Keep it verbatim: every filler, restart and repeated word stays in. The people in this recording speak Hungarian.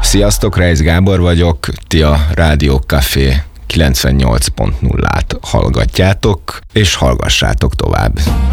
Sziasztok, Reisz Gábor vagyok, ti a Rádió Café kilencvennyolc pont nullát hallgatjátok, és hallgassátok tovább.